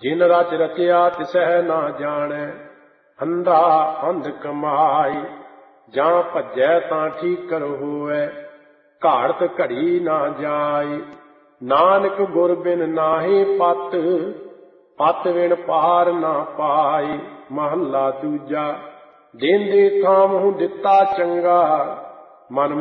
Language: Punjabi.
ਜਿਨ ਰਚ ਰਚਿਆ ਤਿਸਹਿ ਨਾ ਜਾਣੈ, ਅੰਧਾ ਅੰਧ ਕਮਾਈ। ਜਾਂ ਭੱਜੈ ਤਾਂ ਠੀਕਰ ਹੋਵੈ, ਘਾੜਤ ਘੜੀ ਨਾ ਜਾਈ। ਨਾਨਕ ਗੁਰ ਬਿਨ ਨਾਹੀ ਪਤ, ਪਤ ਬਿਨ ਪਾਰ ਨਾ ਪਾਈ। ਮਹੱਲਾ ਦੂਜਾ। ਦੇਂਦੇ ਥਾਮਹੁ ਦਿੱਤਾ ਚੰਗਾ, ਮਨ